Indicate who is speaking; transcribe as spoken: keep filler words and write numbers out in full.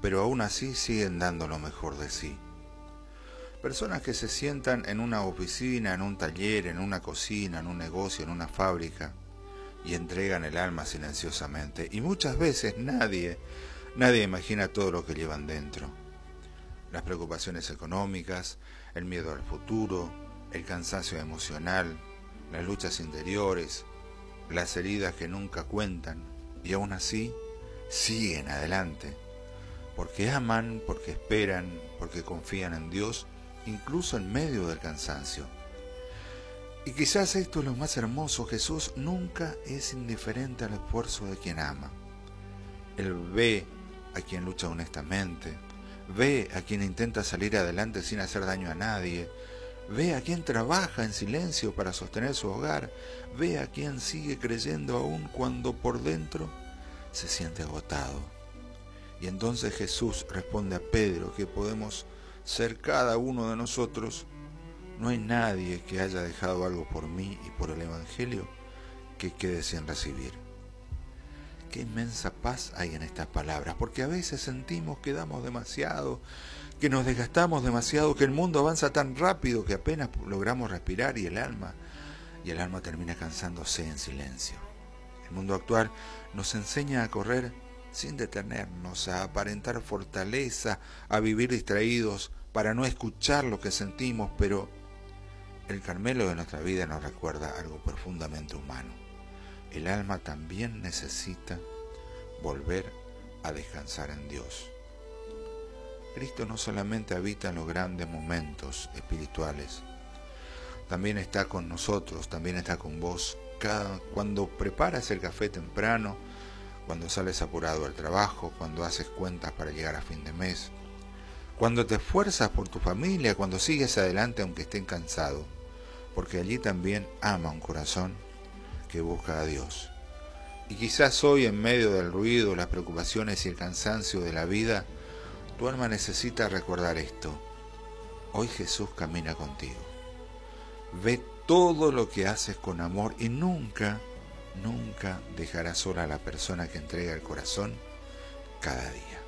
Speaker 1: pero aún así siguen dando lo mejor de sí. Personas que se sientan en una oficina, en un taller, en una cocina, en un negocio, en una fábrica, y entregan el alma silenciosamente. Y muchas veces nadie, nadie imagina todo lo que llevan dentro. Las preocupaciones económicas, el miedo al futuro, el cansancio emocional, las luchas interiores, las heridas que nunca cuentan, y aún así siguen adelante, porque aman, porque esperan, porque confían en Dios, incluso en medio del cansancio. Y quizás esto es lo más hermoso: Jesús nunca es indiferente al esfuerzo de quien ama. Él ve a quien lucha honestamente, ve a quien intenta salir adelante sin hacer daño a nadie, ve a quien trabaja en silencio para sostener su hogar, ve a quien sigue creyendo aún cuando por dentro se siente agotado. Y entonces Jesús responde a Pedro que podemos ser cada uno de nosotros. No hay nadie que haya dejado algo por mí y por el Evangelio que quede sin recibir. Qué inmensa paz hay en estas palabras, porque a veces sentimos que damos demasiado, que nos desgastamos demasiado, que el mundo avanza tan rápido que apenas logramos respirar y el alma, y el alma termina cansándose en silencio. El mundo actual nos enseña a correr sin detenernos, a aparentar fortaleza, a vivir distraídos para no escuchar lo que sentimos, pero el Carmelo de nuestra vida nos recuerda algo profundamente humano. El alma también necesita volver a descansar en Dios. Cristo no solamente habita en los grandes momentos espirituales, también está con nosotros, también está con vos. Cada, cuando preparas el café temprano, cuando sales apurado al trabajo, cuando haces cuentas para llegar a fin de mes, cuando te esfuerzas por tu familia, cuando sigues adelante aunque estés cansado, porque allí también ama un corazón que busca a Dios. Y quizás hoy, en medio del ruido, las preocupaciones y el cansancio de la vida, tu alma necesita recordar esto: hoy Jesús camina contigo. Ve todo lo que haces con amor y nunca, nunca dejará sola a la persona que entrega el corazón cada día.